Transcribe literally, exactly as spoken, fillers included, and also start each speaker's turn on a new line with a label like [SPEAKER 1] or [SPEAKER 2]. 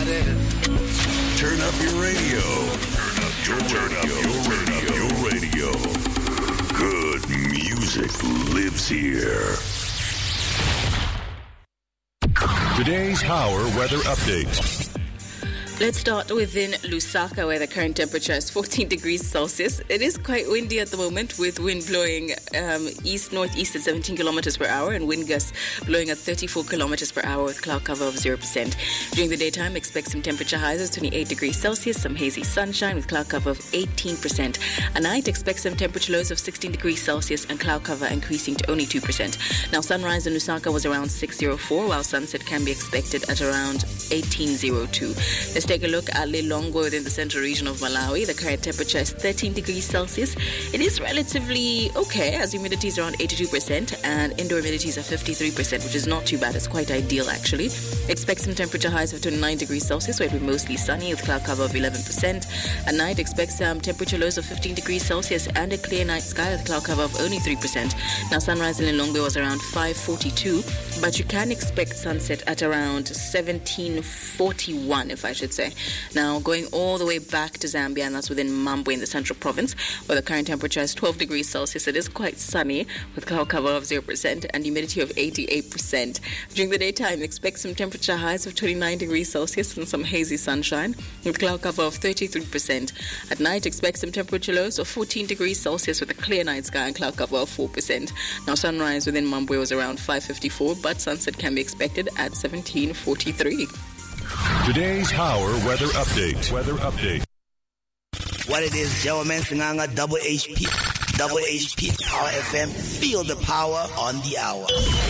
[SPEAKER 1] party.
[SPEAKER 2] Turn up your radio. Turn up your, turn up your radio. Your radio. Good music lives here. Today's Power Weather Update.
[SPEAKER 3] Let's start within Lusaka, where the current temperature is fourteen degrees Celsius. It is quite windy at the moment, with wind blowing um, east-northeast at seventeen kilometers per hour and wind gusts blowing at thirty-four kilometers per hour with cloud cover of zero percent. During the daytime, expect some temperature highs of twenty-eight degrees Celsius, some hazy sunshine with cloud cover of eighteen percent. At night, expect some temperature lows of sixteen degrees Celsius and cloud cover increasing to only two percent. Now, sunrise in Lusaka was around six oh four, while sunset can be expected at around eighteen oh two. Let's take a look at Lilongwe within the central region of Malawi. The current temperature is thirteen degrees Celsius. It is relatively okay, as humidity is around eighty-two percent and indoor humidity is at fifty-three percent, which is not too bad. It's quite ideal, actually. Expect some temperature highs of twenty-nine degrees Celsius, where it will be mostly sunny with cloud cover of eleven percent. At night, expect some temperature lows of fifteen degrees Celsius and a clear night sky with cloud cover of only three percent. Now, sunrise in Lilongwe was around five forty-two, but you can expect sunset at around seventeen forty-one, if I should say. Now, going all the way back to Zambia, and that's within Mambwe in the central province, where the current temperature is twelve degrees Celsius. It is quite sunny with cloud cover of zero percent and humidity of eighty-eight percent. During the daytime, expect some temperature highs of twenty-nine degrees Celsius and some hazy sunshine with cloud cover of thirty-three percent. At night, expect some temperature lows of fourteen degrees Celsius with a clear night sky and cloud cover of four percent. Now, sunrise within Mambwe was around five fifty-four, but sunset can be expected at seventeen forty-three.
[SPEAKER 2] Today's Power Weather Update. Weather Update.
[SPEAKER 4] What it is, Joe Mensinganga, Double H P, Double H P, Power F M. Feel the power on the hour.